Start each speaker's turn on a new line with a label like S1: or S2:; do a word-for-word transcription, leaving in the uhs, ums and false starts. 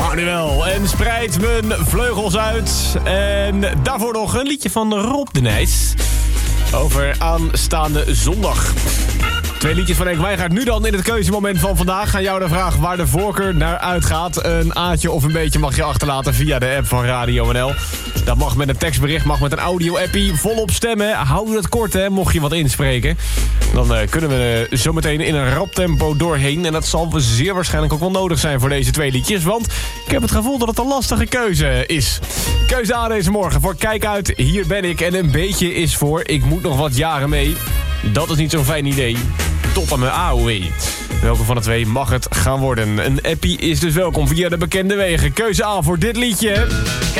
S1: Manuel en spreid mijn vleugels uit. En daarvoor nog een liedje van Rob de Nijs over aanstaande zondag. Twee liedjes van Henk Wijngaard. Nu dan in het keuzemoment van vandaag. Aan jou de vraag waar de voorkeur naar uitgaat. Een aatje of een beetje mag je achterlaten via de app van Radio N L. Dat mag met een tekstbericht, mag met een audio-appie. Volop stemmen. Hou het kort, hè, mocht je wat inspreken. Dan uh, kunnen we uh, zometeen in een rap tempo doorheen. En dat zal zeer waarschijnlijk ook wel nodig zijn voor deze twee liedjes. Want ik heb het gevoel dat het een lastige keuze is. Keuze A deze morgen voor Kijk Uit, Hier Ben Ik. En een beetje is voor Ik Moet Nog Wat Jaren Mee. Dat is niet zo'n fijn idee. Tot aan mijn A O W. Welke van de twee mag het gaan worden? Een appie is dus welkom via de bekende wegen. Keuze A voor dit liedje.